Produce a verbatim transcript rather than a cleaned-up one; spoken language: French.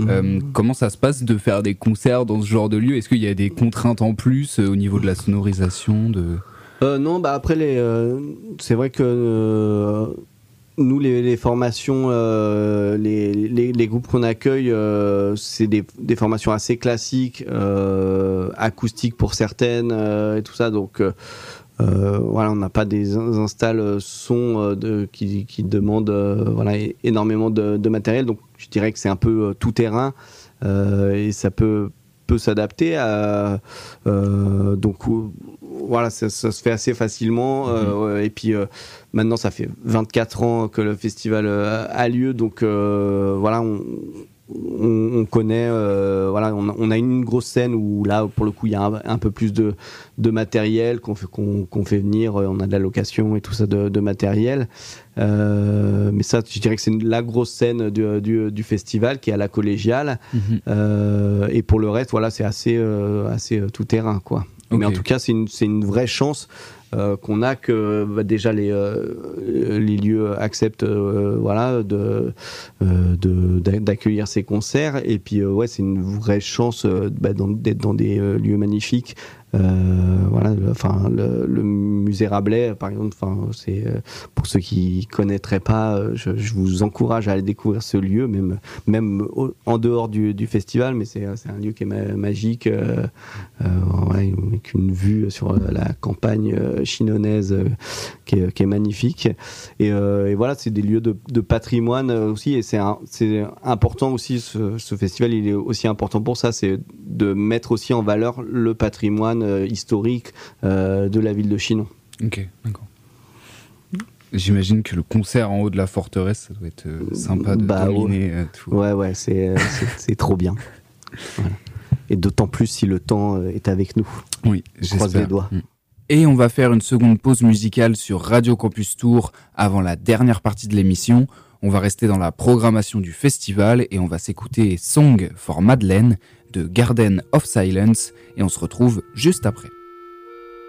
Mmh. Euh, comment ça se passe de faire des concerts dans ce genre de lieu ? Est-ce qu'il y a des contraintes en plus euh, au niveau de la sonorisation de... euh, Non, bah après, les, euh, c'est vrai que euh, nous, les, les formations, euh, les, les, les groupes qu'on accueille, euh, c'est des, des formations assez classiques, euh, acoustiques pour certaines, euh, et tout ça. Donc, euh, euh, voilà, on n'a pas des installs son euh, de, qui, qui demandent euh, voilà, énormément de, de matériel. Donc, je dirais que c'est un peu euh, tout terrain euh, et ça peut, peut s'adapter à. Euh, donc, euh, voilà, ça, ça se fait assez facilement. Euh, mmh. Et puis, euh, maintenant, ça fait vingt-quatre ans que le festival euh, a lieu. Donc, euh, voilà, on. On, on connaît, euh, voilà, on a, on a une grosse scène où là, pour le coup, il y a un, un peu plus de, de matériel qu'on fait, qu'on, qu'on fait venir. On a de la location et tout ça de, de matériel. Euh, mais ça, je dirais que c'est la grosse scène du, du, du festival qui est à la collégiale. Mmh. Euh, et pour le reste, voilà, c'est assez, euh, assez tout terrain, quoi. Okay. Mais en tout cas, c'est une, c'est une vraie chance. Euh, qu'on a que bah, déjà les, euh, les lieux acceptent euh, voilà, de, euh, de, d'accueillir ces concerts et puis euh, ouais, c'est une vraie chance euh, bah, dans, d'être dans des euh, lieux magnifiques. Euh, voilà, enfin le, le musée Rabelais par exemple, enfin c'est euh, pour ceux qui connaîtraient pas, euh, je, je vous encourage à aller découvrir ce lieu, même même au, en dehors du, du festival, mais c'est c'est un lieu qui est ma, magique, euh, euh, ouais, avec une vue sur la campagne chinonnaise euh, qui, est, qui est magnifique et, euh, et voilà, c'est des lieux de, de patrimoine aussi et c'est un, c'est important aussi, ce, ce festival il est aussi important pour ça, c'est de mettre aussi en valeur le patrimoine euh, historique euh, de la ville de Chinon. Ok, d'accord. J'imagine que le concert en haut de la forteresse, ça doit être euh, sympa de bah, dominer ouais. euh, tout. Ouais, ouais, c'est, c'est, c'est trop bien. Voilà. Et d'autant plus si le temps est avec nous. Oui, je croise les doigts. Et on va faire une seconde pause musicale sur Radio Campus Tour avant la dernière partie de l'émission. On va rester dans la programmation du festival et on va s'écouter Song for Madeleine de Garden of Silence et on se retrouve juste après.